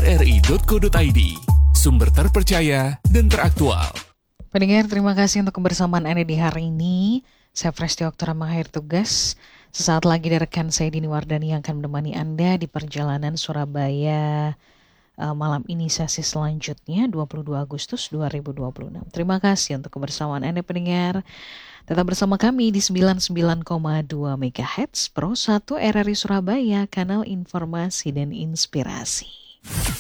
rri.co.id, sumber terpercaya dan teraktual. Pendengar, terima kasih untuk kebersamaan Anda di hari ini. Saya Presti Oktora mengakhiri tugas. Sesaat lagi dari rekan saya Dini Wardani yang akan menemani Anda di perjalanan Surabaya malam ini, sesi selanjutnya 22 Agustus 2026. Terima kasih untuk kebersamaan Anda pendengar. Tetap bersama kami di 99,2 MHz Pro 1 RRI Surabaya, kanal informasi dan inspirasi.